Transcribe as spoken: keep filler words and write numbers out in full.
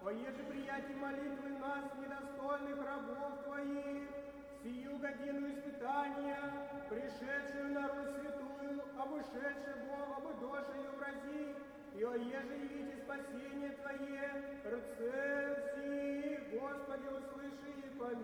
Оеже приятие молитвы нас, недостойных рабов Твоих, сию годину испытания, пришедшую на Русь святую, обушедшую Богом и дошею врази, и оеже явите спасение Твое, рце всех, Господи, услыши и помилуй.